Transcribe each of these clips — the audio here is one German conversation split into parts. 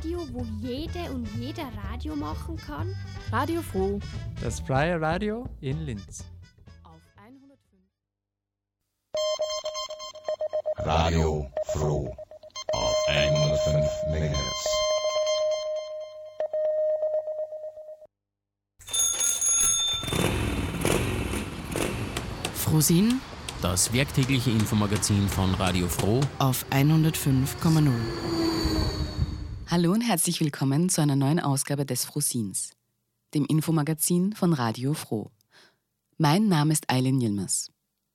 Radio, wo jede und jeder Radio machen kann? Radio Froh. Das freie Radio in Linz. Auf 105. Radio Froh auf 105 MHz. Frohsinn, das werktägliche Infomagazin von Radio Froh Auf 105,0. Hallo und herzlich willkommen zu einer neuen Ausgabe des Frohsinns, dem Infomagazin von Radio Froh. Mein Name ist Eileen Yilmaz.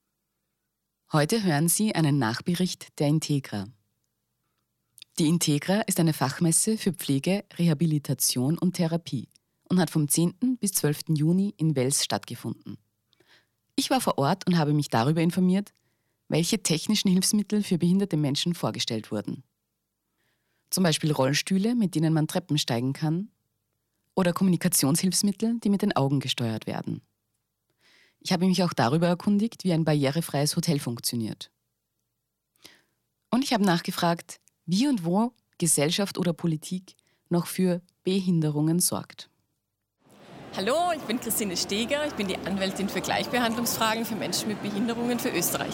Heute hören Sie einen Nachbericht der Integra. Die Integra ist eine Fachmesse für Pflege, Rehabilitation und Therapie und hat vom 10. bis 12. Juni in Wels stattgefunden. Ich war vor Ort und habe mich darüber informiert, welche technischen Hilfsmittel für behinderte Menschen vorgestellt wurden. Zum Beispiel Rollstühle, mit denen man Treppen steigen kann, oder Kommunikationshilfsmittel, die mit den Augen gesteuert werden. Ich habe mich auch darüber erkundigt, wie ein barrierefreies Hotel funktioniert. Und ich habe nachgefragt, wie und wo Gesellschaft oder Politik noch für Behinderungen sorgt. Hallo, ich bin Christine Steger, ich bin die Anwältin für Gleichbehandlungsfragen für Menschen mit Behinderungen für Österreich.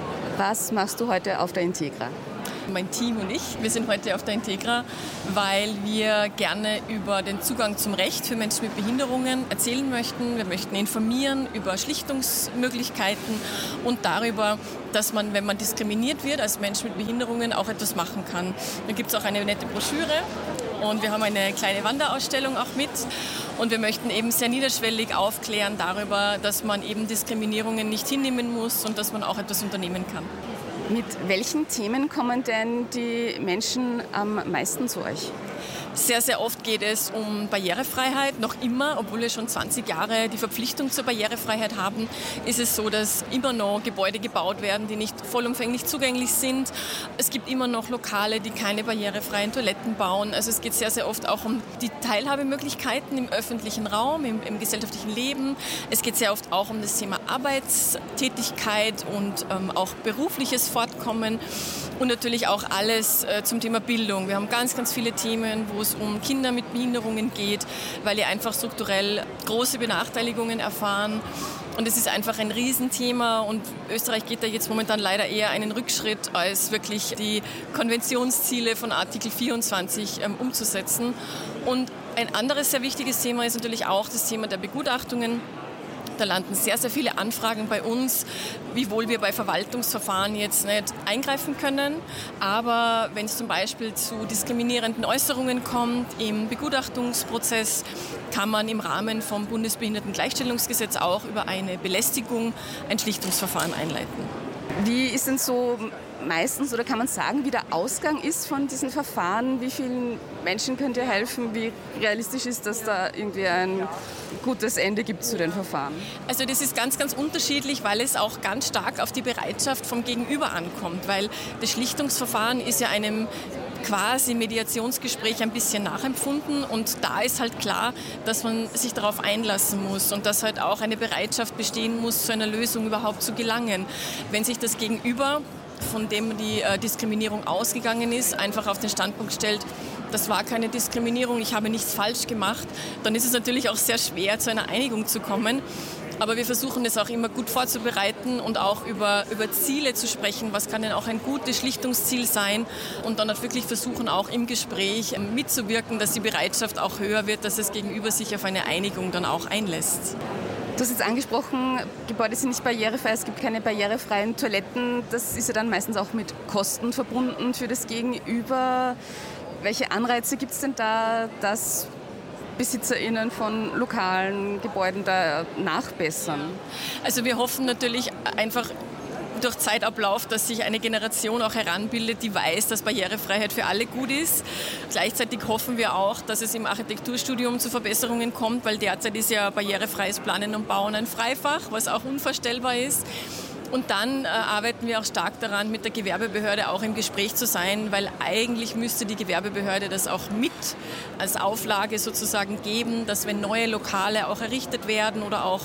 Was machst du heute auf der Integra? Mein Team und ich, wir sind heute auf der Integra, weil wir gerne über den Zugang zum Recht für Menschen mit Behinderungen erzählen möchten. Wir möchten informieren über Schlichtungsmöglichkeiten und darüber, dass man, wenn man diskriminiert wird als Mensch mit Behinderungen, auch etwas machen kann. Da gibt es auch eine nette Broschüre. Und wir haben eine kleine Wanderausstellung auch mit. Und wir möchten eben sehr niederschwellig aufklären darüber, dass man eben Diskriminierungen nicht hinnehmen muss und dass man auch etwas unternehmen kann. Mit welchen Themen kommen denn die Menschen am meisten zu euch? Sehr, sehr oft geht es um Barrierefreiheit. Noch immer, obwohl wir schon 20 Jahre die Verpflichtung zur Barrierefreiheit haben, ist es so, dass immer noch Gebäude gebaut werden, die nicht vollumfänglich zugänglich sind. Es gibt immer noch Lokale, die keine barrierefreien Toiletten bauen. Also es geht sehr, sehr oft auch um die Teilhabemöglichkeiten im öffentlichen Raum, im gesellschaftlichen Leben. Es geht sehr oft auch um das Thema Arbeitstätigkeit und auch berufliches Fortkommen. Und natürlich auch alles zum Thema Bildung. Wir haben ganz, ganz viele Themen, wo es um Kinder mit Behinderungen geht, weil die einfach strukturell große Benachteiligungen erfahren. Und es ist einfach ein Riesenthema und Österreich geht da jetzt momentan leider eher einen Rückschritt, als wirklich die Konventionsziele von Artikel 24 umzusetzen. Und ein anderes sehr wichtiges Thema ist natürlich auch das Thema der Begutachtungen. Da landen sehr, sehr viele Anfragen bei uns, wiewohl wir bei Verwaltungsverfahren jetzt nicht eingreifen können. Aber wenn es zum Beispiel zu diskriminierenden Äußerungen kommt im Begutachtungsprozess, kann man im Rahmen vom Bundesbehindertengleichstellungsgesetz auch über eine Belästigung ein Schlichtungsverfahren einleiten. Wie ist denn so meistens, oder kann man sagen, wie der Ausgang ist von diesen Verfahren? Wie vielen Menschen könnt ihr helfen? Wie realistisch ist, dass da irgendwie ein gutes Ende gibt zu den Verfahren? Also das ist ganz, ganz unterschiedlich, weil es auch ganz stark auf die Bereitschaft vom Gegenüber ankommt. Weil das Schlichtungsverfahren ist ja einem quasi Mediationsgespräch ein bisschen nachempfunden und da ist halt klar, dass man sich darauf einlassen muss und dass halt auch eine Bereitschaft bestehen muss, zu einer Lösung überhaupt zu gelangen. Wenn sich das Gegenüber, von dem die Diskriminierung ausgegangen ist, einfach auf den Standpunkt stellt, das war keine Diskriminierung, ich habe nichts falsch gemacht, dann ist es natürlich auch sehr schwer, zu einer Einigung zu kommen. Aber wir versuchen es auch immer gut vorzubereiten und auch über Ziele zu sprechen. Was kann denn auch ein gutes Schlichtungsziel sein? Und dann halt wirklich versuchen, auch im Gespräch mitzuwirken, dass die Bereitschaft auch höher wird, dass das Gegenüber sich auf eine Einigung dann auch einlässt. Du hast jetzt angesprochen, Gebäude sind nicht barrierefrei, es gibt keine barrierefreien Toiletten. Das ist ja dann meistens auch mit Kosten verbunden für das Gegenüber. Welche Anreize gibt es denn da, dass BesitzerInnen von lokalen Gebäuden da nachbessern? Also wir hoffen natürlich einfach durch Zeitablauf, dass sich eine Generation auch heranbildet, die weiß, dass Barrierefreiheit für alle gut ist. Gleichzeitig hoffen wir auch, dass es im Architekturstudium zu Verbesserungen kommt, weil derzeit ist ja barrierefreies Planen und Bauen ein Freifach, was auch unvorstellbar ist. Und dann arbeiten wir auch stark daran, mit der Gewerbebehörde auch im Gespräch zu sein, weil eigentlich müsste die Gewerbebehörde das auch mit als Auflage sozusagen geben, dass wenn neue Lokale auch errichtet werden oder auch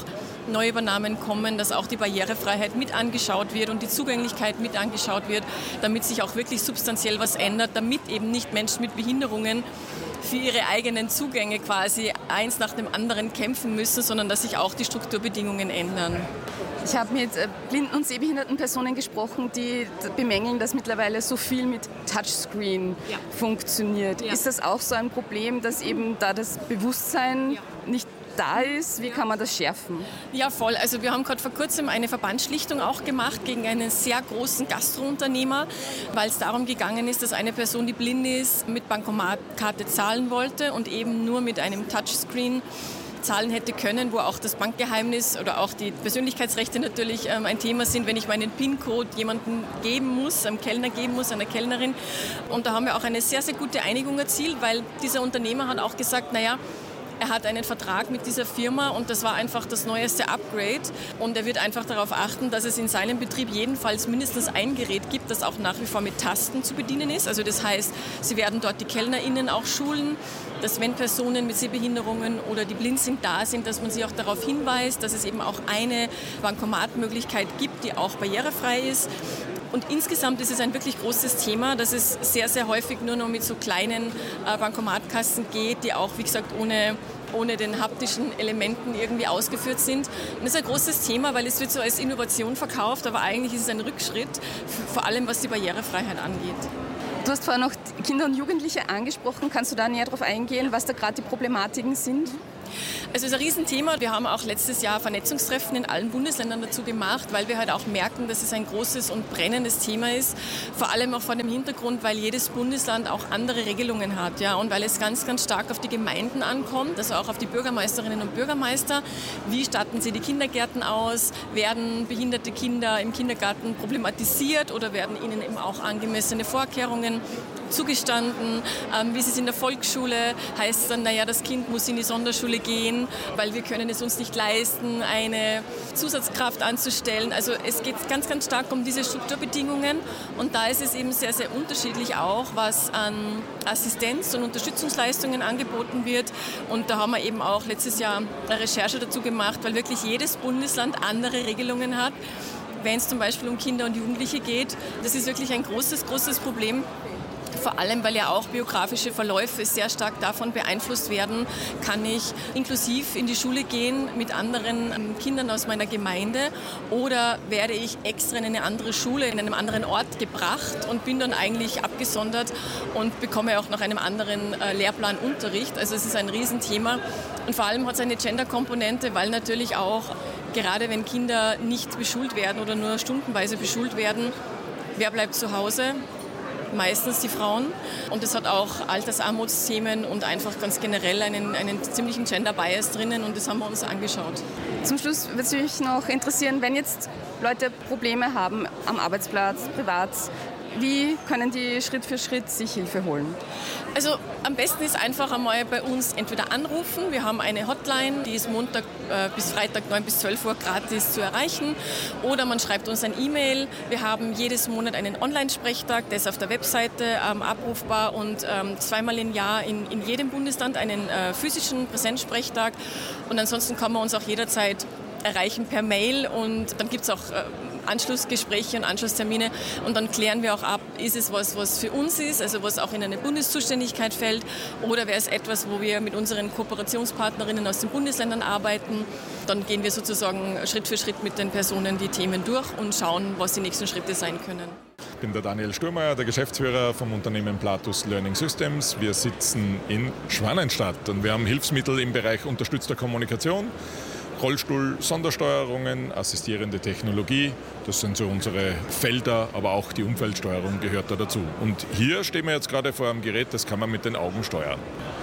neue Übernahmen kommen, dass auch die Barrierefreiheit mit angeschaut wird und die Zugänglichkeit mit angeschaut wird, damit sich auch wirklich substanziell was ändert, damit eben nicht Menschen mit Behinderungen für ihre eigenen Zugänge quasi eins nach dem anderen kämpfen müssen, sondern dass sich auch die Strukturbedingungen ändern. Ich habe mit blinden und sehbehinderten Personen gesprochen, die bemängeln, dass mittlerweile so viel mit Touchscreen funktioniert. Ja. Ist das auch so ein Problem, dass eben da das Bewusstsein nicht da ist? Wie kann man das schärfen? Ja, voll. Also wir haben gerade vor kurzem eine Verbandsschlichtung auch gemacht gegen einen sehr großen Gastrounternehmer, weil es darum gegangen ist, dass eine Person, die blind ist, mit Bankomatkarte zahlen wollte und eben nur mit einem Touchscreen zahlen hätte können, wo auch das Bankgeheimnis oder auch die Persönlichkeitsrechte natürlich ein Thema sind, wenn ich meinen PIN-Code jemandem geben muss, einem Kellner geben muss, einer Kellnerin. Und da haben wir auch eine sehr, sehr gute Einigung erzielt, weil dieser Unternehmer hat auch gesagt, naja, er hat einen Vertrag mit dieser Firma und das war einfach das neueste Upgrade. Und er wird einfach darauf achten, dass es in seinem Betrieb jedenfalls mindestens ein Gerät gibt, das auch nach wie vor mit Tasten zu bedienen ist. Also das heißt, sie werden dort die KellnerInnen auch schulen, dass wenn Personen mit Sehbehinderungen oder die blind sind, da sind, dass man sie auch darauf hinweist, dass es eben auch eine Bankomatmöglichkeit gibt, die auch barrierefrei ist. Und insgesamt ist es ein wirklich großes Thema, dass es sehr, sehr häufig nur noch mit so kleinen Bankomatkassen geht, die auch, wie gesagt, ohne den haptischen Elementen irgendwie ausgeführt sind. Und das ist ein großes Thema, weil es wird so als Innovation verkauft, aber eigentlich ist es ein Rückschritt, vor allem was die Barrierefreiheit angeht. Du hast vorher noch Kinder und Jugendliche angesprochen. Kannst du da näher darauf eingehen, was da gerade die Problematiken sind? Also es ist ein Riesenthema. Wir haben auch letztes Jahr Vernetzungstreffen in allen Bundesländern dazu gemacht, weil wir halt auch merken, dass es ein großes und brennendes Thema ist. Vor allem auch vor dem Hintergrund, weil jedes Bundesland auch andere Regelungen hat. Ja, und weil es ganz, ganz stark auf die Gemeinden ankommt, also auch auf die Bürgermeisterinnen und Bürgermeister. Wie statten sie die Kindergärten aus? Werden behinderte Kinder im Kindergarten problematisiert oder werden ihnen eben auch angemessene Vorkehrungen zugestanden? Wie ist es in der Volksschule? Heißt es dann, naja, das Kind muss in die Sonderschule gehen, weil wir können es uns nicht leisten, eine Zusatzkraft anzustellen. Also es geht ganz, ganz stark um diese Strukturbedingungen und da ist es eben sehr, sehr unterschiedlich auch, was an Assistenz- und Unterstützungsleistungen angeboten wird. Und da haben wir eben auch letztes Jahr eine Recherche dazu gemacht, weil wirklich jedes Bundesland andere Regelungen hat. Wenn es zum Beispiel um Kinder und Jugendliche geht, das ist wirklich ein großes, großes Problem. Vor allem, weil ja auch biografische Verläufe sehr stark davon beeinflusst werden, kann ich inklusiv in die Schule gehen mit anderen Kindern aus meiner Gemeinde oder werde ich extra in eine andere Schule, in einem anderen Ort gebracht und bin dann eigentlich abgesondert und bekomme auch nach einem anderen Lehrplan Unterricht. Also es ist ein Riesenthema und vor allem hat es eine Gender-Komponente, weil natürlich auch gerade wenn Kinder nicht beschult werden oder nur stundenweise beschult werden, wer bleibt zu Hause? Meistens die Frauen. Und es hat auch Altersarmutsthemen und einfach ganz generell einen ziemlichen Gender-Bias drinnen und das haben wir uns angeschaut. Zum Schluss würde es mich noch interessieren, wenn jetzt Leute Probleme haben am Arbeitsplatz, privat, wie können die Schritt für Schritt sich Hilfe holen? Also am besten ist einfach einmal bei uns entweder anrufen. Wir haben eine Hotline, die ist Montag bis Freitag 9 bis 12 Uhr gratis zu erreichen. Oder man schreibt uns ein E-Mail. Wir haben jedes Monat einen Online-Sprechtag, der ist auf der Webseite abrufbar und zweimal im Jahr in jedem Bundesland einen physischen Präsenzsprechtag. Und ansonsten kann man uns auch jederzeit erreichen per Mail und dann gibt es auch Anschlussgespräche und Anschlusstermine und dann klären wir auch ab, ist es was für uns ist, also was auch in eine Bundeszuständigkeit fällt oder wäre es etwas, wo wir mit unseren Kooperationspartnerinnen aus den Bundesländern arbeiten. Dann gehen wir sozusagen Schritt für Schritt mit den Personen die Themen durch und schauen, was die nächsten Schritte sein können. Ich bin der Daniel Sturmeier, der Geschäftsführer vom Unternehmen Platus Learning Systems. Wir sitzen in Schwanenstadt und wir haben Hilfsmittel im Bereich unterstützter Kommunikation, Rollstuhl, Sondersteuerungen, assistierende Technologie, das sind so unsere Felder, aber auch die Umfeldsteuerung gehört da dazu. Und hier stehen wir jetzt gerade vor einem Gerät, das kann man mit den Augen steuern.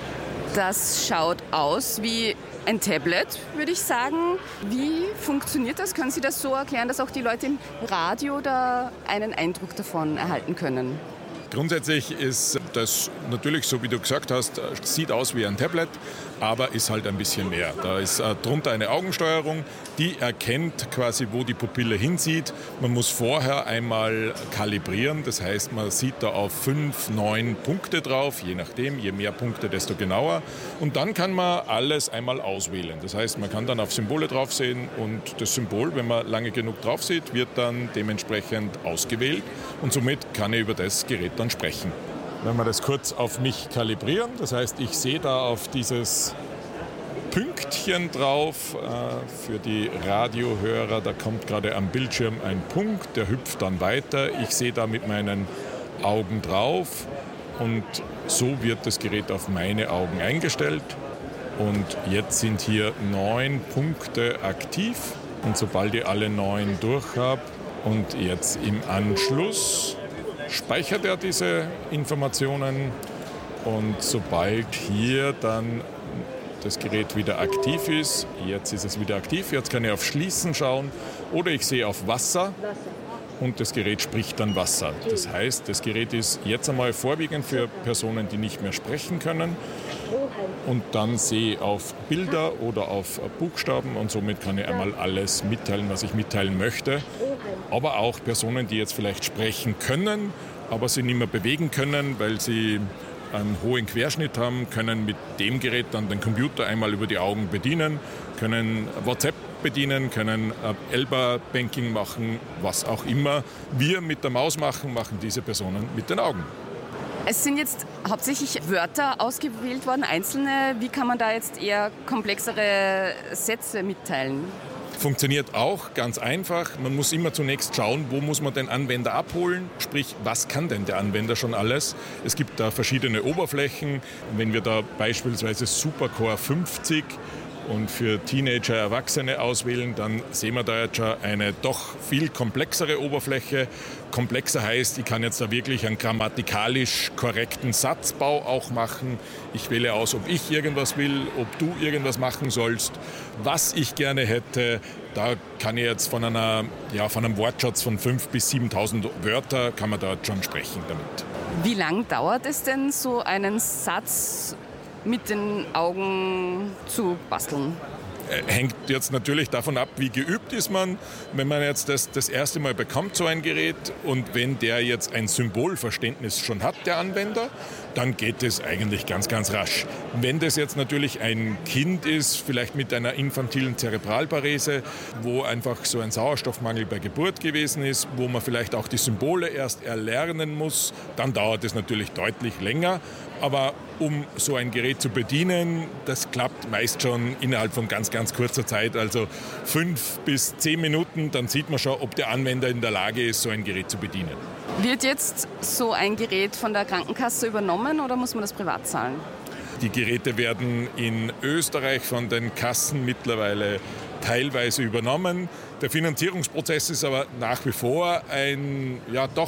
Das schaut aus wie ein Tablet, würde ich sagen. Wie funktioniert das? Können Sie das so erklären, dass auch die Leute im Radio da einen Eindruck davon erhalten können? Grundsätzlich ist das natürlich, so wie du gesagt hast, sieht aus wie ein Tablet, aber ist halt ein bisschen mehr. Da ist drunter eine Augensteuerung, die erkennt quasi, wo die Pupille hinsieht. Man muss vorher einmal kalibrieren, das heißt, man sieht da auf 5, 9 Punkte drauf, je nachdem, je mehr Punkte, desto genauer. Und dann kann man alles einmal auswählen. Das heißt, man kann dann auf Symbole drauf sehen und das Symbol, wenn man lange genug drauf sieht, wird dann dementsprechend ausgewählt und somit kann ich über das Gerät dann sprechen. Wenn wir das kurz auf mich kalibrieren, das heißt, ich sehe da auf dieses Pünktchen drauf, für die Radiohörer, da kommt gerade am Bildschirm ein Punkt, der hüpft dann weiter. Ich sehe da mit meinen Augen drauf und so wird das Gerät auf meine Augen eingestellt. Und jetzt sind hier 9 Punkte aktiv und sobald ich alle 9 durch habe und jetzt im Anschluss speichert er diese Informationen und sobald hier dann das Gerät wieder aktiv ist, jetzt ist es wieder aktiv, jetzt kann ich auf Schließen schauen oder ich sehe auf Wasser und das Gerät spricht dann Wasser. Das heißt, das Gerät ist jetzt einmal vorwiegend für Personen, die nicht mehr sprechen können und dann sehe ich auf Bilder oder auf Buchstaben und somit kann ich einmal alles mitteilen, was ich mitteilen möchte. Aber auch Personen, die jetzt vielleicht sprechen können, aber sie nicht mehr bewegen können, weil sie einen hohen Querschnitt haben, können mit dem Gerät dann den Computer einmal über die Augen bedienen, können WhatsApp bedienen, können Elba-Banking machen, was auch immer wir mit der Maus machen, machen diese Personen mit den Augen. Es sind jetzt hauptsächlich Wörter ausgewählt worden, einzelne. Wie kann man da jetzt eher komplexere Sätze mitteilen? Funktioniert auch ganz einfach. Man muss immer zunächst schauen, wo muss man den Anwender abholen. Sprich, was kann denn der Anwender schon alles? Es gibt da verschiedene Oberflächen. Wenn wir da beispielsweise Supercore 50 und für Teenager, Erwachsene auswählen, dann sehen wir da jetzt schon eine doch viel komplexere Oberfläche. Komplexer heißt, ich kann jetzt da wirklich einen grammatikalisch korrekten Satzbau auch machen. Ich wähle aus, ob ich irgendwas will, ob du irgendwas machen sollst, was ich gerne hätte. Da kann ich jetzt von einem Wortschatz von 5.000 bis 7.000 Wörter kann man da schon sprechen damit. Wie lang dauert es denn, so einen Satz mit den Augen zu basteln? Hängt jetzt natürlich davon ab, wie geübt ist man. Wenn man jetzt das erste Mal bekommt, so ein Gerät, und wenn der jetzt ein Symbolverständnis schon hat, der Anwender, dann geht es eigentlich ganz, ganz rasch. Wenn das jetzt natürlich ein Kind ist, vielleicht mit einer infantilen Zerebralparese, wo einfach so ein Sauerstoffmangel bei Geburt gewesen ist, wo man vielleicht auch die Symbole erst erlernen muss, dann dauert es natürlich deutlich länger. Aber um so ein Gerät zu bedienen, das klappt meist schon innerhalb von ganz, ganz kurzer Zeit, also 5 bis 10 Minuten, dann sieht man schon, ob der Anwender in der Lage ist, so ein Gerät zu bedienen. Wird jetzt so ein Gerät von der Krankenkasse übernommen oder muss man das privat zahlen? Die Geräte werden in Österreich von den Kassen mittlerweile teilweise übernommen. Der Finanzierungsprozess ist aber nach wie vor ein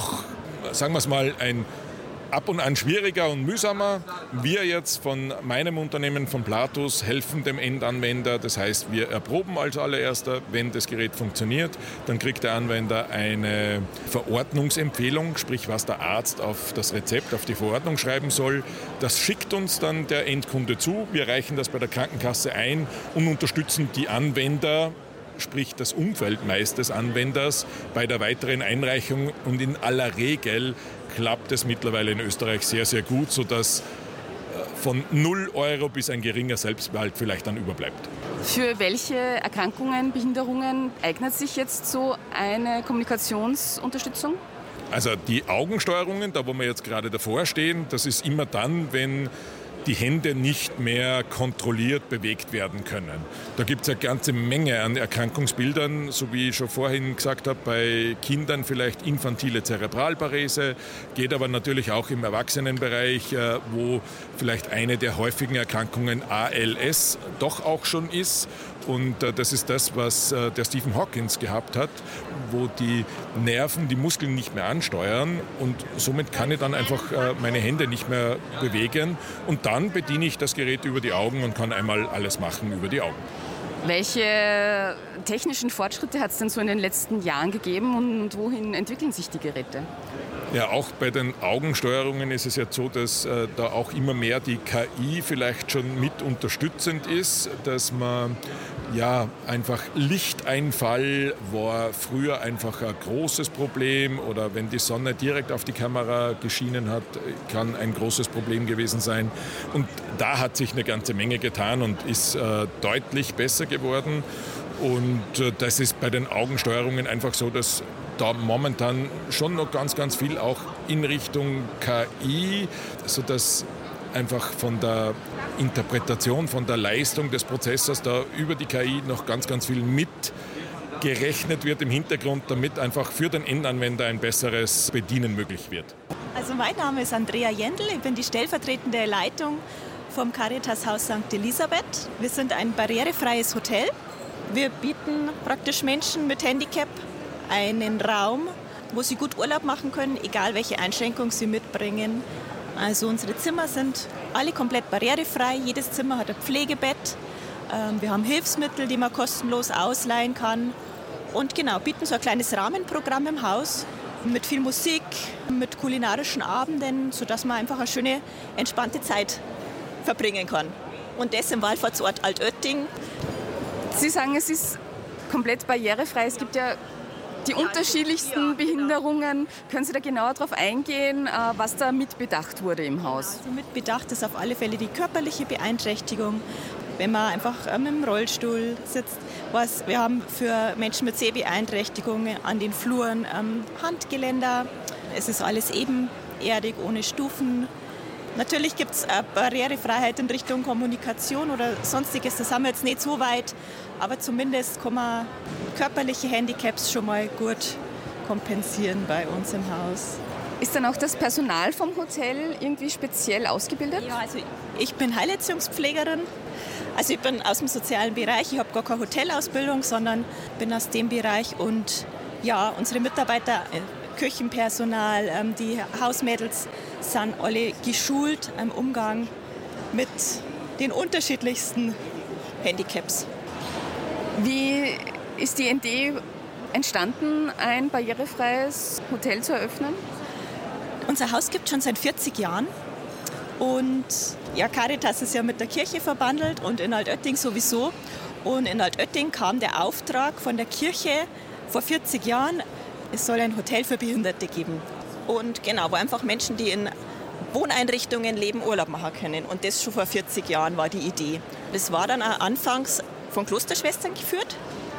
ab und an schwieriger und mühsamer. Wir jetzt von meinem Unternehmen, von Platus, helfen dem Endanwender. Das heißt, wir erproben als allererster, wenn das Gerät funktioniert, dann kriegt der Anwender eine Verordnungsempfehlung, sprich was der Arzt auf das Rezept, auf die Verordnung schreiben soll. Das schickt uns dann der Endkunde zu. Wir reichen das bei der Krankenkasse ein und unterstützen die Anwender, sprich das Umfeld meist des Anwenders, bei der weiteren Einreichung. Und in aller Regel klappt es mittlerweile in Österreich sehr, sehr gut, sodass von 0 Euro bis ein geringer Selbstbehalt vielleicht dann überbleibt. Für welche Erkrankungen, Behinderungen eignet sich jetzt so eine Kommunikationsunterstützung? Also die Augensteuerungen, da wo wir jetzt gerade davor stehen, das ist immer dann, wenn die Hände nicht mehr kontrolliert bewegt werden können. Da gibt es eine ganze Menge an Erkrankungsbildern, so wie ich schon vorhin gesagt habe, bei Kindern vielleicht infantile Zerebralparese, geht aber natürlich auch im Erwachsenenbereich, wo vielleicht eine der häufigen Erkrankungen ALS doch auch schon ist. Und das ist das, was der Stephen Hawkins gehabt hat, wo die Nerven die Muskeln nicht mehr ansteuern und somit kann ich dann einfach meine Hände nicht mehr bewegen. Und dann bediene ich das Gerät über die Augen und kann einmal alles machen über die Augen. Welche technischen Fortschritte hat es denn so in den letzten Jahren gegeben und wohin entwickeln sich die Geräte? Ja, auch bei den Augensteuerungen ist es jetzt so, dass da auch immer mehr die KI vielleicht schon mit unterstützend ist, dass man einfach Lichteinfall war früher einfach ein großes Problem oder wenn die Sonne direkt auf die Kamera geschienen hat, kann ein großes Problem gewesen sein. Und da hat sich eine ganze Menge getan und ist deutlich besser geworden. Und das ist bei den Augensteuerungen einfach so, dass da momentan schon noch ganz, ganz viel auch in Richtung KI, sodass einfach von der Interpretation, von der Leistung des Prozessors da über die KI noch ganz, ganz viel mitgerechnet wird im Hintergrund, damit einfach für den Endanwender ein besseres Bedienen möglich wird. Also mein Name ist Andrea Jendl, ich bin die stellvertretende Leitung vom Caritas-Haus St. Elisabeth. Wir sind ein barrierefreies Hotel. Wir bieten praktisch Menschen mit Handicap einen Raum, wo sie gut Urlaub machen können, egal welche Einschränkung sie mitbringen. Also unsere Zimmer sind alle komplett barrierefrei. Jedes Zimmer hat ein Pflegebett. Wir haben Hilfsmittel, die man kostenlos ausleihen kann. Und genau, bieten so ein kleines Rahmenprogramm im Haus mit viel Musik, mit kulinarischen Abenden, sodass man einfach eine schöne, entspannte Zeit verbringen kann. Und das im Wallfahrtsort Altötting. Sie sagen, es ist komplett barrierefrei. Es gibt ja die unterschiedlichsten Behinderungen. Können Sie da genauer darauf eingehen, was da mitbedacht wurde im Haus? Also mitbedacht ist auf alle Fälle die körperliche Beeinträchtigung. Wenn man einfach im Rollstuhl sitzt. Wir haben für Menschen mit Sehbeeinträchtigungen an den Fluren Handgeländer. Es ist alles ebenerdig, ohne Stufen. Natürlich gibt es Barrierefreiheit in Richtung Kommunikation oder sonstiges. Das haben wir jetzt nicht so weit. Aber zumindest kann man körperliche Handicaps schon mal gut kompensieren bei uns im Haus. Ist dann auch das Personal vom Hotel irgendwie speziell ausgebildet? Ja, also ich bin Heilerziehungspflegerin. Also ich bin aus dem sozialen Bereich. Ich habe gar keine Hotelausbildung, sondern bin aus dem Bereich. Und ja, unsere Mitarbeiter, Küchenpersonal, die Hausmädels sind alle geschult im Umgang mit den unterschiedlichsten Handicaps. Wie ist die Idee entstanden, ein barrierefreies Hotel zu eröffnen? Unser Haus gibt es schon seit 40 Jahren. Und ja, Caritas ist ja mit der Kirche verbandelt und in Altötting sowieso. Und in Altötting kam der Auftrag von der Kirche vor 40 Jahren, es soll ein Hotel für Behinderte geben. Und genau, wo einfach Menschen, die in Wohneinrichtungen leben, Urlaub machen können. Und das schon vor 40 Jahren war die Idee. Das war dann auch anfangs von Klosterschwestern geführt.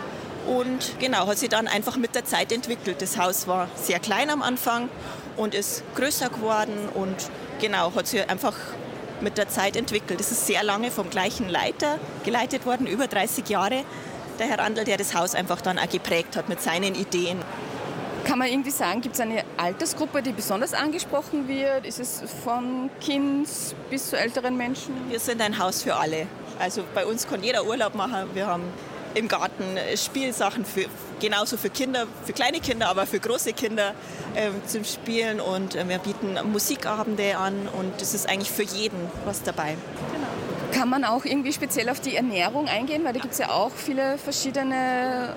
Und genau, hat sich dann einfach mit der Zeit entwickelt. Das Haus war sehr klein am Anfang und ist größer geworden und genau, hat sich einfach mit der Zeit entwickelt. Es ist sehr lange vom gleichen Leiter geleitet worden, über 30 Jahre. Der Herr Randl, der das Haus einfach dann auch geprägt hat mit seinen Ideen. Kann man irgendwie sagen, gibt es eine Altersgruppe, die besonders angesprochen wird? Ist es von Kind bis zu älteren Menschen? Wir sind ein Haus für alle. Also bei uns kann jeder Urlaub machen. Wir haben im Garten Spielsachen genauso für Kinder, für kleine Kinder, aber für große Kinder zum Spielen. Und wir bieten Musikabende an und es ist eigentlich für jeden was dabei. Genau. Kann man auch irgendwie speziell auf die Ernährung eingehen? Weil da gibt es ja auch viele verschiedene,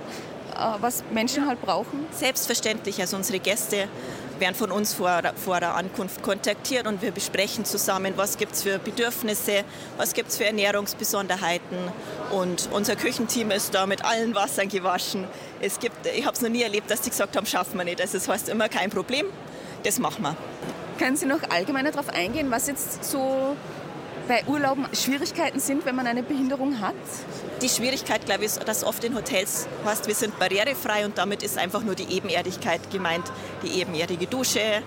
was Menschen halt brauchen. Selbstverständlich. Also unsere Gäste werden von uns vor der Ankunft kontaktiert und wir besprechen zusammen, was gibt es für Bedürfnisse, was gibt es für Ernährungsbesonderheiten. Und unser Küchenteam ist da mit allen Wassern gewaschen. Ich habe es noch nie erlebt, dass die gesagt haben, schaffen wir nicht. Also das heißt immer kein Problem, das machen wir. Können Sie noch allgemeiner darauf eingehen, was jetzt so bei Urlauben Schwierigkeiten sind, wenn man eine Behinderung hat? Die Schwierigkeit, glaube ich, ist, dass oft in Hotels heißt, wir sind barrierefrei und damit ist einfach nur die Ebenerdigkeit gemeint, die ebenerdige Dusche.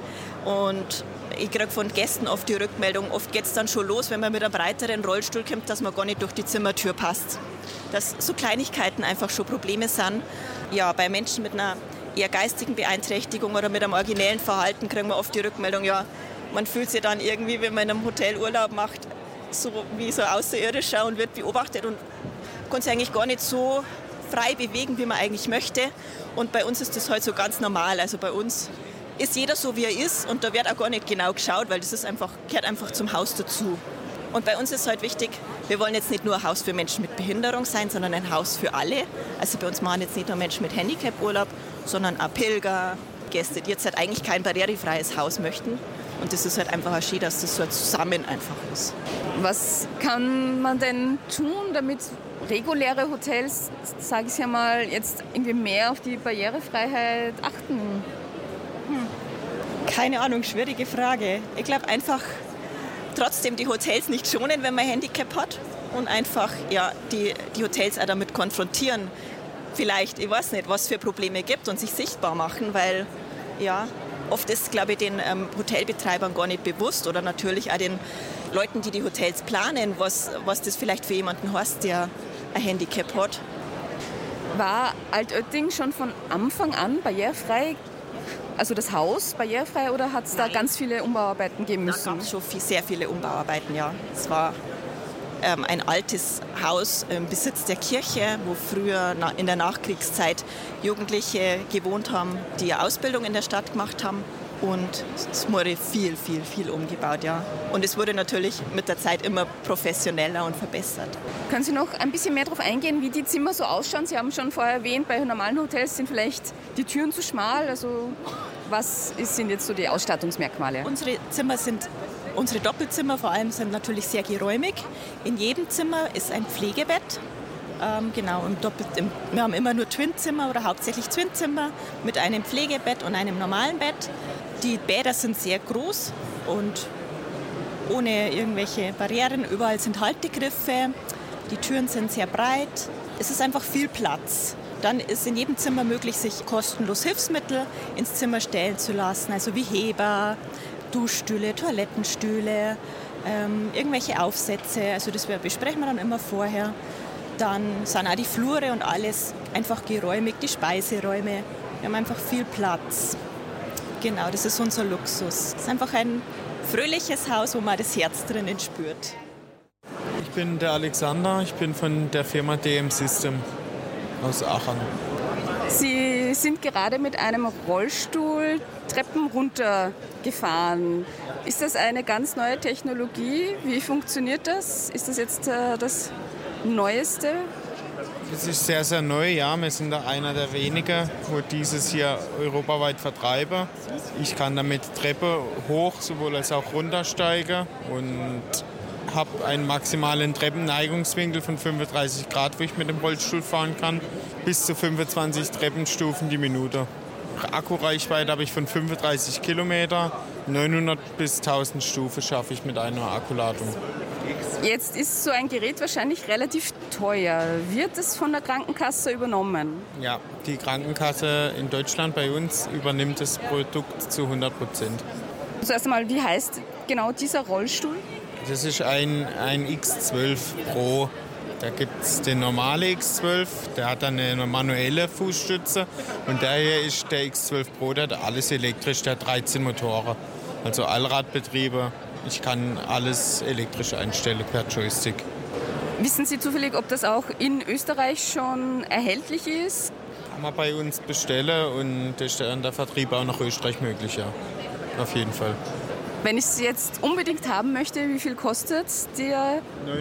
Und ich kriege von Gästen oft die Rückmeldung, oft geht es dann schon los, wenn man mit einem breiteren Rollstuhl kommt, dass man gar nicht durch die Zimmertür passt. Dass so Kleinigkeiten einfach schon Probleme sind. Ja, bei Menschen mit einer eher geistigen Beeinträchtigung oder mit einem originellen Verhalten kriegen wir oft die Rückmeldung, ja, man fühlt sich dann irgendwie, wenn man in einem Hotel Urlaub macht, so wie so Außerirdischer und wird beobachtet und kann sich eigentlich gar nicht so frei bewegen, wie man eigentlich möchte. Und bei uns ist das halt so ganz normal. Also bei uns ist jeder so, wie er ist und da wird auch gar nicht genau geschaut, weil das ist gehört einfach zum Haus dazu. Und bei uns ist halt wichtig, wir wollen jetzt nicht nur ein Haus für Menschen mit Behinderung sein, sondern ein Haus für alle. Also bei uns machen jetzt nicht nur Menschen mit Handicap Urlaub, sondern auch Pilger, Gäste, die jetzt halt eigentlich kein barrierefreies Haus möchten. Und das ist halt einfach schön, dass das so zusammen einfach ist. Was kann man denn tun, damit reguläre Hotels, sage ich ja mal, jetzt irgendwie mehr auf die Barrierefreiheit achten? Keine Ahnung, schwierige Frage. Ich glaube einfach trotzdem die Hotels nicht schonen, wenn man Handicap hat. Und einfach die Hotels auch damit konfrontieren. Vielleicht, ich weiß nicht, was es für Probleme gibt und sich sichtbar machen, weil oft ist, glaube ich, den Hotelbetreibern gar nicht bewusst oder natürlich auch den Leuten, die die Hotels planen, was das vielleicht für jemanden heißt, der ein Handicap hat. War Altötting schon von Anfang an barrierefrei, also das Haus barrierefrei, oder hat es da ganz viele Umbauarbeiten geben müssen? Da gab es schon sehr viele Umbauarbeiten, ja. Es war ein altes Haus im Besitz der Kirche, wo früher in der Nachkriegszeit Jugendliche gewohnt haben, die eine Ausbildung in der Stadt gemacht haben. Und es wurde viel umgebaut, ja. Und es wurde natürlich mit der Zeit immer professioneller und verbessert. Können Sie noch ein bisschen mehr darauf eingehen, wie die Zimmer so ausschauen? Sie haben schon vorher erwähnt, bei normalen Hotels sind vielleicht die Türen zu schmal. Also was sind jetzt so die Ausstattungsmerkmale? Unsere Doppelzimmer vor allem sind natürlich sehr geräumig. In jedem Zimmer ist ein Pflegebett. Wir haben immer nur Twinzimmer oder hauptsächlich Twinzimmer mit einem Pflegebett und einem normalen Bett. Die Bäder sind sehr groß und ohne irgendwelche Barrieren. Überall sind Haltegriffe. Die Türen sind sehr breit. Es ist einfach viel Platz. Dann ist in jedem Zimmer möglich, sich kostenlos Hilfsmittel ins Zimmer stellen zu lassen, also wie Heber, Duschstühle, Toilettenstühle, irgendwelche Aufsätze. Also das besprechen wir dann immer vorher. Dann sind auch die Flure und alles einfach geräumig, die Speiseräume. Wir haben einfach viel Platz. Genau, das ist unser Luxus. Es ist einfach ein fröhliches Haus, wo man das Herz drinnen spürt. Ich bin der Alexander, ich bin von der Firma DM System aus Aachen. Sie sind gerade mit einem Rollstuhl Treppen runtergefahren. Ist das eine ganz neue Technologie? Wie funktioniert das? Ist das jetzt das Neueste? Das ist sehr, sehr neu, ja. Wir sind da einer der wenigen, wo dieses hier europaweit vertreiben. Ich kann damit Treppe hoch, sowohl als auch runtersteigen und habe einen maximalen Treppenneigungswinkel von 35 Grad, wo ich mit dem Rollstuhl fahren kann, bis zu 25 Treppenstufen die Minute. Akkureichweite habe ich von 35 Kilometer, 900 bis 1000 Stufen schaffe ich mit einer Akkuladung. Jetzt ist so ein Gerät wahrscheinlich relativ teuer. Wird es von der Krankenkasse übernommen? Ja, die Krankenkasse in Deutschland bei uns übernimmt das Produkt zu 100%. Zuerst einmal, wie heißt genau dieser Rollstuhl? Das ist ein X12 Pro. Da gibt es den normale X12, der hat dann eine manuelle Fußstütze. Und der hier ist der X12 Pro, der hat alles elektrisch, der hat 13 Motoren. Also Allradbetriebe. Ich kann alles elektrisch einstellen per Joystick. Wissen Sie zufällig, ob das auch in Österreich schon erhältlich ist? Kann man bei uns bestellen und ist dann der Vertrieb auch nach Österreich möglich, ja. Auf jeden Fall. Wenn ich es jetzt unbedingt haben möchte, wie viel kostet der?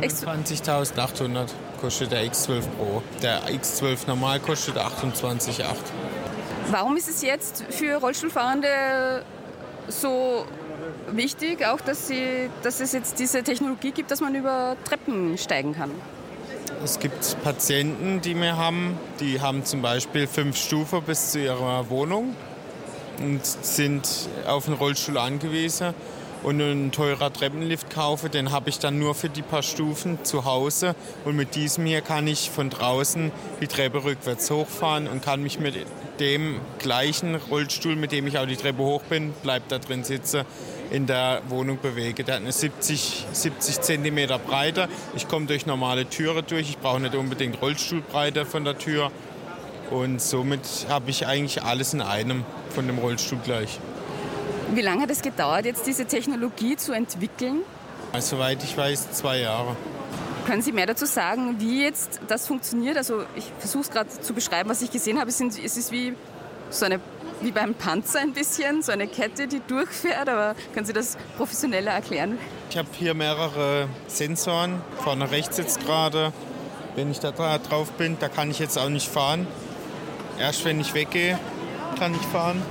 29.800 kostet der X12 Pro. Der X12 normal kostet 28.800. Warum ist es jetzt für Rollstuhlfahrende so wichtig, auch dass es jetzt diese Technologie gibt, dass man über Treppen steigen kann? Es gibt Patienten, die haben zum Beispiel 5 Stufen bis zu ihrer Wohnung und sind auf den Rollstuhl angewiesen und einen teurer Treppenlift kaufe, den habe ich dann nur für die paar Stufen zu Hause und mit diesem hier kann ich von draußen die Treppe rückwärts hochfahren und kann mich mit dem gleichen Rollstuhl, mit dem ich auch die Treppe hoch bin, bleibt da drin sitzen, in der Wohnung bewege. Der hat eine 70 cm Breite. Ich komme durch normale Türen durch. Ich brauche nicht unbedingt Rollstuhlbreite von der Tür. Und somit habe ich eigentlich alles in einem von dem Rollstuhl gleich. Wie lange hat es gedauert, jetzt diese Technologie zu entwickeln? Soweit ich weiß, 2 Jahre. Können Sie mehr dazu sagen, wie jetzt das funktioniert? Also ich versuche es gerade zu beschreiben, was ich gesehen habe. Es ist wie beim Panzer ein bisschen, so eine Kette, die durchfährt. Aber können Sie das professioneller erklären? Ich habe hier mehrere Sensoren. Vorne rechts jetzt gerade. Wenn ich da drauf bin, da kann ich jetzt auch nicht fahren. Erst wenn ich weggehe, kann ich fahren.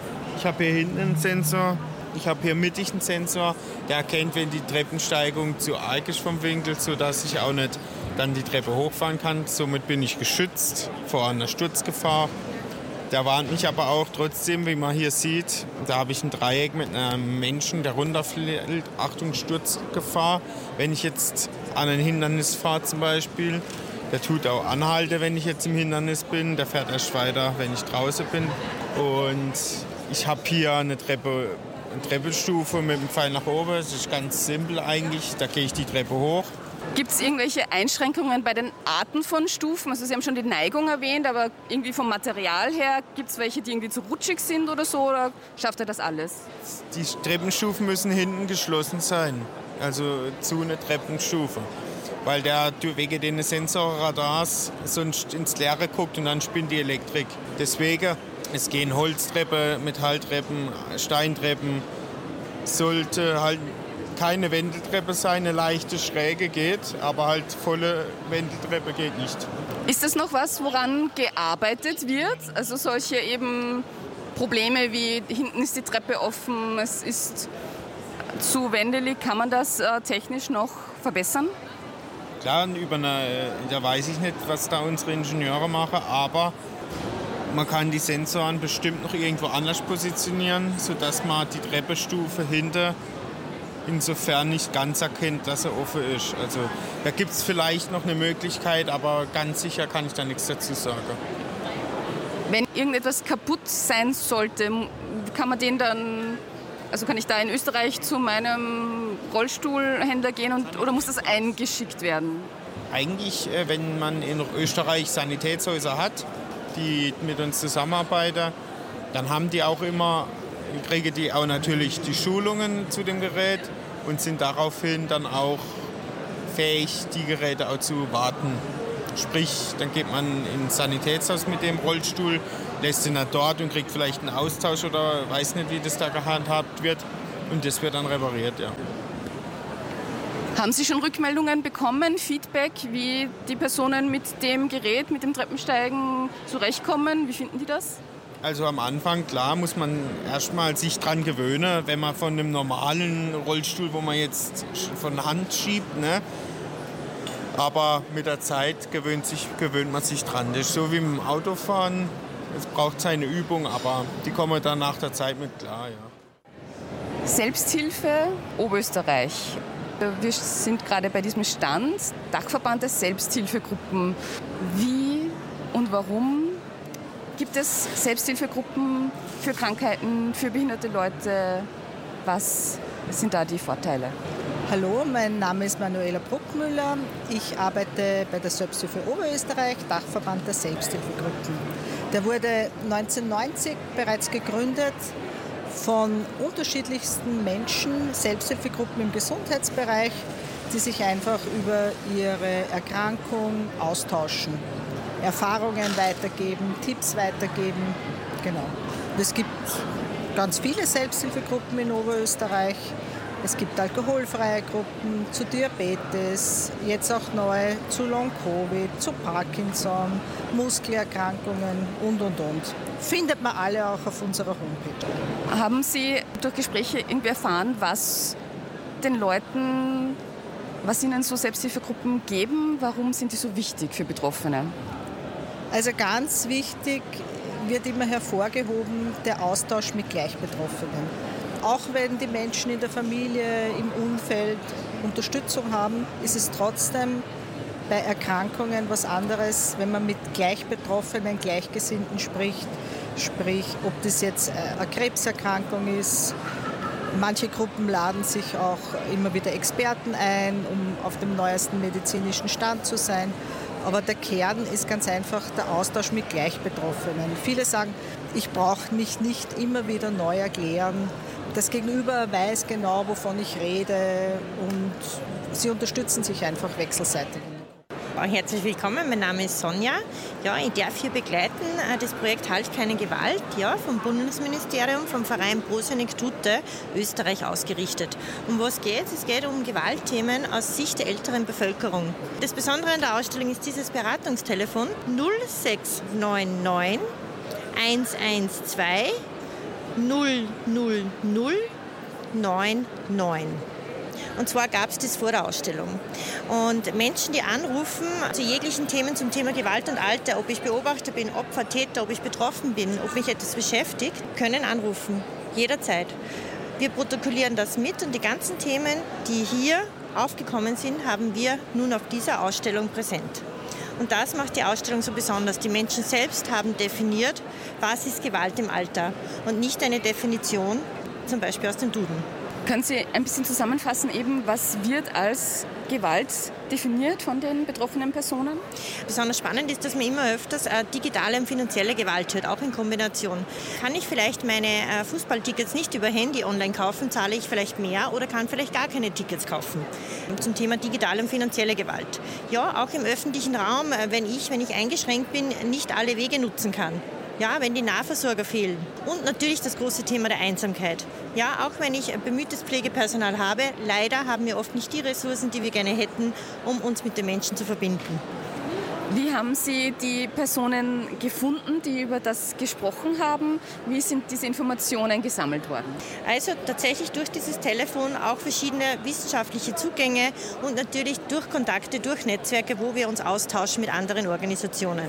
Ich habe hier hinten einen Sensor. Ich habe hier mittig einen Sensor, der erkennt, wenn die Treppensteigung zu arg ist vom Winkel, sodass ich auch nicht dann die Treppe hochfahren kann. Somit bin ich geschützt vor einer Sturzgefahr. Der warnt mich aber auch trotzdem, wie man hier sieht. Da habe ich ein Dreieck mit einem Menschen, der runterfällt. Achtung, Sturzgefahr. Wenn ich jetzt an ein Hindernis fahre zum Beispiel, der tut auch anhalten, wenn ich jetzt im Hindernis bin. Der fährt erst weiter, wenn ich draußen bin. Und ich habe hier eine Treppenstufe mit dem Pfeil nach oben. Das ist ganz simpel eigentlich. Da gehe ich die Treppe hoch. Gibt es irgendwelche Einschränkungen bei den Arten von Stufen? Also Sie haben schon die Neigung erwähnt, aber irgendwie vom Material her, gibt es welche, die irgendwie zu rutschig sind oder so? Oder schafft er das alles? Die Treppenstufen müssen hinten geschlossen sein. Also zu einer Treppenstufe. Weil der wegen den Sensorradars sonst ins Leere guckt und dann spinnt die Elektrik. Deswegen, es gehen Holztreppen, Metalltreppen, Steintreppen. Sollte halt keine Wendeltreppe sein, eine leichte Schräge geht, aber halt volle Wendeltreppe geht nicht. Ist das noch was, woran gearbeitet wird? Also solche eben Probleme wie hinten ist die Treppe offen, es ist zu wendelig, kann man das technisch noch verbessern? Klar, da weiß ich nicht, was da unsere Ingenieure machen, aber man kann die Sensoren bestimmt noch irgendwo anders positionieren, sodass man die Treppenstufe hinter insofern nicht ganz erkennt, dass er offen ist. Also da gibt es vielleicht noch eine Möglichkeit, aber ganz sicher kann ich da nichts dazu sagen. Wenn irgendetwas kaputt sein sollte, kann man den dann, also kann ich da in Österreich zu meinem Rollstuhlhändler gehen oder muss das eingeschickt werden? Eigentlich, wenn man in Österreich Sanitätshäuser hat, die mit uns zusammenarbeiten, dann haben die auch immer, kriegen die auch natürlich die Schulungen zu dem Gerät und sind daraufhin dann auch fähig, die Geräte auch zu warten. Sprich, dann geht man ins Sanitätshaus mit dem Rollstuhl, lässt ihn dann dort und kriegt vielleicht einen Austausch oder weiß nicht, wie das da gehandhabt wird. Und das wird dann repariert, ja. Haben Sie schon Rückmeldungen bekommen, Feedback, wie die Personen mit dem Gerät, mit dem Treppensteigen zurechtkommen? Wie finden die das? Also am Anfang, klar, muss man erstmal sich dran gewöhnen, wenn man von einem normalen Rollstuhl, wo man jetzt von Hand schiebt, ne? Aber mit der Zeit gewöhnt man sich dran. Das ist so wie mit dem Autofahren. Es braucht seine Übung, aber die kommen dann nach der Zeit mit klar, ja. Selbsthilfe Oberösterreich. Wir sind gerade bei diesem Stand, Dachverband der Selbsthilfegruppen. Wie und warum gibt es Selbsthilfegruppen für Krankheiten, für behinderte Leute? Was sind da die Vorteile? Hallo, mein Name ist Manuela Bruckmüller. Ich arbeite bei der Selbsthilfe Oberösterreich, Dachverband der Selbsthilfegruppen. Der wurde 1990 bereits gegründet von unterschiedlichsten Menschen, Selbsthilfegruppen im Gesundheitsbereich, die sich einfach über ihre Erkrankung austauschen, Erfahrungen weitergeben, Tipps weitergeben. Genau. Es gibt ganz viele Selbsthilfegruppen in Oberösterreich. Es gibt alkoholfreie Gruppen zu Diabetes, jetzt auch neu zu Long-Covid, zu Parkinson, Muskelerkrankungen und. Findet man alle auch auf unserer Homepage. Haben Sie durch Gespräche irgendwie erfahren, was den Leuten, was ihnen so Selbsthilfegruppen geben? Warum sind die so wichtig für Betroffene? Also ganz wichtig wird immer hervorgehoben der Austausch mit Gleichbetroffenen. Auch wenn die Menschen in der Familie, im Umfeld Unterstützung haben, ist es trotzdem bei Erkrankungen was anderes, wenn man mit Gleichbetroffenen, Gleichgesinnten spricht. Sprich, ob das jetzt eine Krebserkrankung ist. Manche Gruppen laden sich auch immer wieder Experten ein, um auf dem neuesten medizinischen Stand zu sein. Aber der Kern ist ganz einfach der Austausch mit Gleichbetroffenen. Viele sagen, ich brauche mich nicht immer wieder neu erklären. Das Gegenüber weiß genau, wovon ich rede und sie unterstützen sich einfach wechselseitig. Herzlich willkommen, mein Name ist Sonja. Ja, ich darf hier begleiten das Projekt Halt keine Gewalt, ja, vom Bundesministerium, vom Verein Prosenectute Österreich ausgerichtet. Um was geht es? Es geht um Gewaltthemen aus Sicht der älteren Bevölkerung. Das Besondere an der Ausstellung ist dieses Beratungstelefon 0699 112 00099. Und zwar gab es das vor der Ausstellung. Und Menschen, die anrufen zu jeglichen Themen zum Thema Gewalt und Alter, ob ich Beobachter bin, Opfer, Täter, ob ich betroffen bin, ob mich etwas beschäftigt, können anrufen. Jederzeit. Wir protokollieren das mit und die ganzen Themen, die hier aufgekommen sind, haben wir nun auf dieser Ausstellung präsent. Und das macht die Ausstellung so besonders. Die Menschen selbst haben definiert, was ist Gewalt im Alter und nicht eine Definition, zum Beispiel aus dem Duden. Können Sie ein bisschen zusammenfassen, eben, was wird als Gewalt definiert von den betroffenen Personen? Besonders spannend ist, dass man immer öfters digitale und finanzielle Gewalt hört, auch in Kombination. Kann ich vielleicht meine Fußballtickets nicht über Handy online kaufen, zahle ich vielleicht mehr oder kann vielleicht gar keine Tickets kaufen? Zum Thema digitale und finanzielle Gewalt. Ja, auch im öffentlichen Raum, wenn ich eingeschränkt bin, nicht alle Wege nutzen kann. Ja, wenn die Nahversorger fehlen. Und natürlich das große Thema der Einsamkeit. Ja, auch wenn ich bemühtes Pflegepersonal habe, leider haben wir oft nicht die Ressourcen, die wir gerne hätten, um uns mit den Menschen zu verbinden. Wie haben Sie die Personen gefunden, die über das gesprochen haben? Wie sind diese Informationen gesammelt worden? Also tatsächlich durch dieses Telefon auch verschiedene wissenschaftliche Zugänge und natürlich durch Kontakte, durch Netzwerke, wo wir uns austauschen mit anderen Organisationen.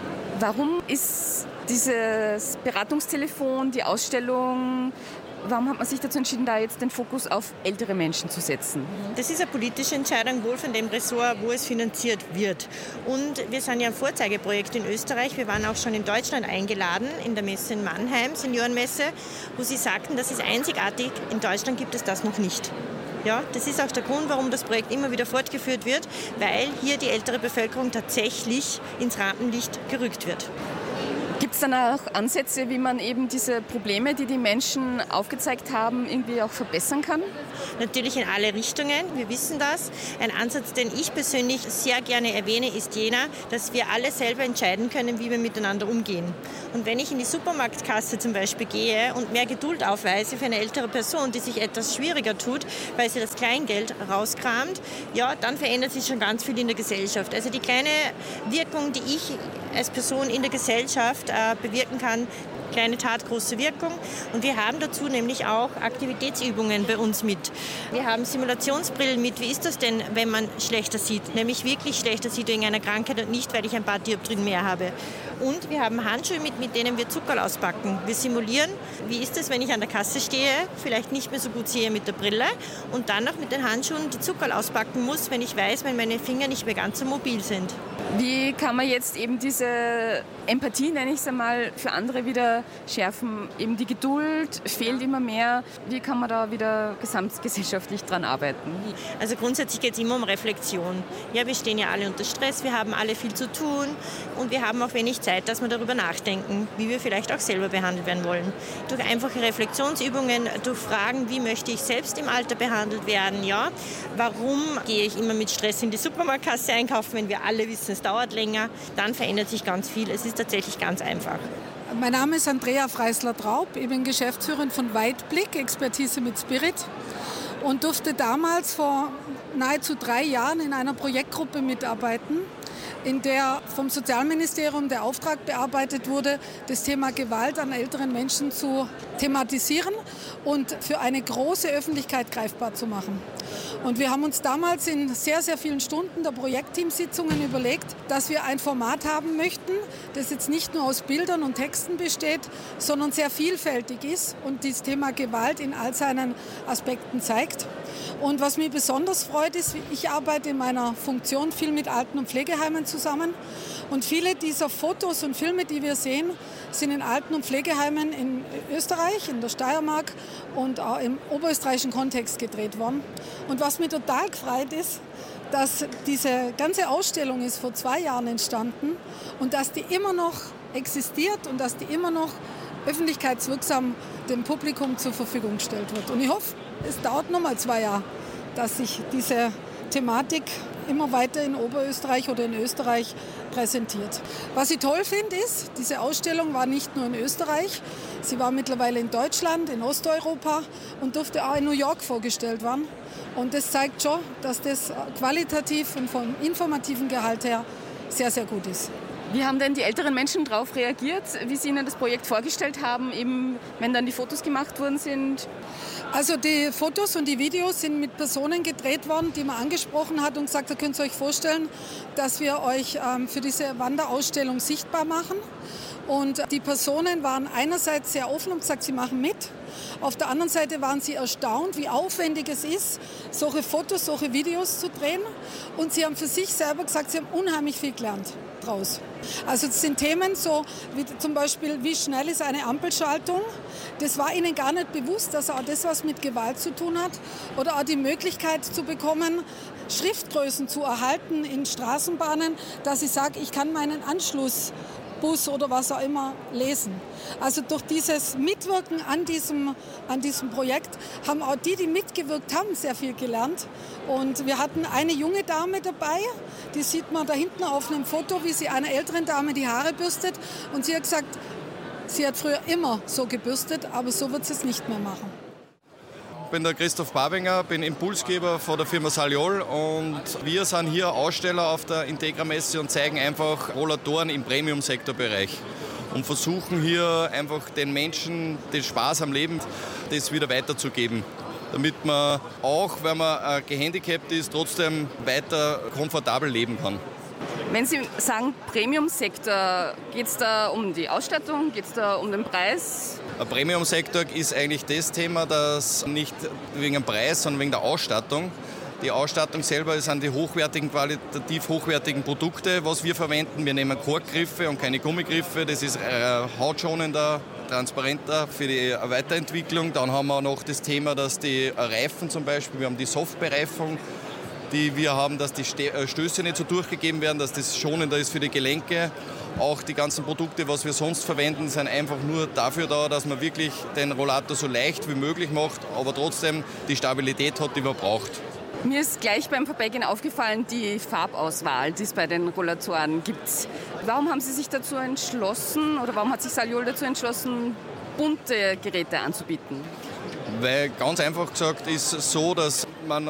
Warum ist dieses Beratungstelefon, die Ausstellung, warum hat man sich dazu entschieden, da jetzt den Fokus auf ältere Menschen zu setzen? Das ist eine politische Entscheidung wohl von dem Ressort, wo es finanziert wird. Und wir sind ja ein Vorzeigeprojekt in Österreich. Wir waren auch schon in Deutschland eingeladen, in der Messe in Mannheim, Seniorenmesse, wo sie sagten, das ist einzigartig, in Deutschland gibt es das noch nicht. Ja, das ist auch der Grund, warum das Projekt immer wieder fortgeführt wird, weil hier die ältere Bevölkerung tatsächlich ins Rampenlicht gerückt wird. Gibt es dann auch Ansätze, wie man eben diese Probleme, die die Menschen aufgezeigt haben, irgendwie auch verbessern kann? Natürlich in alle Richtungen, wir wissen das. Ein Ansatz, den ich persönlich sehr gerne erwähne, ist jener, dass wir alle selber entscheiden können, wie wir miteinander umgehen. Und wenn ich in die Supermarktkasse zum Beispiel gehe und mehr Geduld aufweise für eine ältere Person, die sich etwas schwieriger tut, weil sie das Kleingeld rauskramt, ja, dann verändert sich schon ganz viel in der Gesellschaft. Also die kleine Wirkung, die ich als Person in der Gesellschaft bewirken kann, kleine Tat, große Wirkung. Und wir haben dazu nämlich auch Aktivitätsübungen bei uns mit. Wir haben Simulationsbrillen mit. Wie ist das denn, wenn man schlechter sieht? Nämlich wirklich schlechter sieht wegen einer Krankheit und nicht, weil ich ein paar Dioptrien mehr habe. Und wir haben Handschuhe mit denen wir Zuckerl auspacken. Wir simulieren, wie ist es, wenn ich an der Kasse stehe, vielleicht nicht mehr so gut sehe mit der Brille und dann noch mit den Handschuhen die Zuckerl auspacken muss, wenn ich weiß, wenn meine Finger nicht mehr ganz so mobil sind. Wie kann man jetzt eben diese Empathie, nenne ich es einmal, für andere wieder schärfen? Eben die Geduld fehlt immer mehr. Wie kann man da wieder gesamtgesellschaftlich dran arbeiten? Also grundsätzlich geht es immer um Reflexion. Ja, wir stehen ja alle unter Stress, wir haben alle viel zu tun und wir haben auch wenig Zeit, dass wir darüber nachdenken, wie wir vielleicht auch selber behandelt werden wollen. Durch einfache Reflexionsübungen, durch Fragen, wie möchte ich selbst im Alter behandelt werden? Ja? Warum gehe ich immer mit Stress in die Supermarktkasse einkaufen, wenn wir alle wissen, es dauert länger? Dann verändert sich ganz viel. Es ist tatsächlich ganz einfach. Mein Name ist Andrea Freisler-Traub. Ich bin Geschäftsführerin von Weitblick, Expertise mit Spirit, und durfte damals vor nahezu 3 Jahren in einer Projektgruppe mitarbeiten, in der vom Sozialministerium der Auftrag bearbeitet wurde, das Thema Gewalt an älteren Menschen zu thematisieren und für eine große Öffentlichkeit greifbar zu machen. Und wir haben uns damals in sehr, sehr vielen Stunden der Projektteamsitzungen überlegt, dass wir ein Format haben möchten, das jetzt nicht nur aus Bildern und Texten besteht, sondern sehr vielfältig ist und das Thema Gewalt in all seinen Aspekten zeigt. Und was mich besonders freut, ist, ich arbeite in meiner Funktion viel mit Alten- und Pflegeheimen zusammen. Und viele dieser Fotos und Filme, die wir sehen, sind in Alten- und Pflegeheimen in Österreich, in der Steiermark und auch im oberösterreichischen Kontext gedreht worden. Und was mich total gefreut ist, dass diese ganze Ausstellung ist vor 2 Jahren entstanden und dass die immer noch existiert und dass die immer noch öffentlichkeitswirksam dem Publikum zur Verfügung gestellt wird. Und ich hoffe, es dauert noch mal 2 Jahre, dass sich diese Thematik immer weiter in Oberösterreich oder in Österreich präsentiert. Was ich toll finde, ist, diese Ausstellung war nicht nur in Österreich, sie war mittlerweile in Deutschland, in Osteuropa und durfte auch in New York vorgestellt werden. Und das zeigt schon, dass das qualitativ und vom informativen Gehalt her sehr, sehr gut ist. Wie haben denn die älteren Menschen darauf reagiert, wie sie Ihnen das Projekt vorgestellt haben, eben wenn dann die Fotos gemacht worden sind? Also die Fotos und die Videos sind mit Personen gedreht worden, die man angesprochen hat und gesagt hat, könnt ihr euch vorstellen, dass wir euch für diese Wanderausstellung sichtbar machen. Und die Personen waren einerseits sehr offen und gesagt, sie machen mit. Auf der anderen Seite waren sie erstaunt, wie aufwendig es ist, solche Fotos, solche Videos zu drehen. Und sie haben für sich selber gesagt, sie haben unheimlich viel gelernt draus. Also es sind Themen so wie zum Beispiel, wie schnell ist eine Ampelschaltung. Das war ihnen gar nicht bewusst, dass auch das was mit Gewalt zu tun hat. Oder auch die Möglichkeit zu bekommen, Schriftgrößen zu erhalten in Straßenbahnen, dass ich sage, ich kann meinen Anschlussbus oder was auch immer lesen. Also durch dieses Mitwirken an diesem Projekt haben auch die mitgewirkt haben, sehr viel gelernt. Und wir hatten eine junge Dame dabei, die sieht man da hinten auf einem Foto, wie sie einer älteren Dame die Haare bürstet. Und sie hat gesagt, sie hat früher immer so gebürstet, aber so wird sie es nicht mehr machen. Ich bin der Christoph Babinger, bin Impulsgeber von der Firma Saliol und wir sind hier Aussteller auf der Integra-Messe und zeigen einfach Rollatoren im Premium-Sektorbereich und versuchen hier einfach den Menschen den Spaß am Leben, das wieder weiterzugeben, damit man auch, wenn man gehandicapt ist, trotzdem weiter komfortabel leben kann. Wenn Sie sagen Premium-Sektor, geht es da um die Ausstattung, geht es da um den Preis? Ein Premium-Sektor ist eigentlich das Thema, das nicht wegen dem Preis, sondern wegen der Ausstattung. Die Ausstattung selber sind die hochwertigen, qualitativ hochwertigen Produkte, was wir verwenden. Wir nehmen Korkgriffe und keine Gummigriffe. Das ist hautschonender, transparenter für die Weiterentwicklung. Dann haben wir noch das Thema, dass die Reifen zum Beispiel, wir haben die Softbereifung, die wir haben, dass die Stöße nicht so durchgegeben werden, dass das schonender ist für die Gelenke. Auch die ganzen Produkte, was wir sonst verwenden, sind einfach nur dafür da, dass man wirklich den Rollator so leicht wie möglich macht, aber trotzdem die Stabilität hat, die man braucht. Mir ist gleich beim Vorbeigehen aufgefallen, die Farbauswahl, die es bei den Rollatoren gibt. Warum haben Sie sich dazu entschlossen, oder warum hat sich Saliol dazu entschlossen, bunte Geräte anzubieten? Weil ganz einfach gesagt ist so, dass man